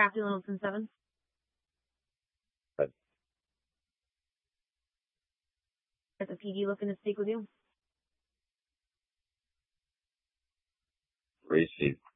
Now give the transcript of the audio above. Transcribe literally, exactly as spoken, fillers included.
Crafty Littleton seven. But Is the P D looking to speak with you? receive.